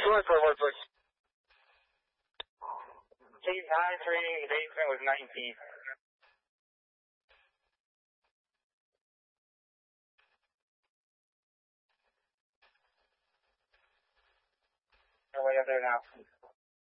214, please. Case highest reading in the basement was 19. Way up there now.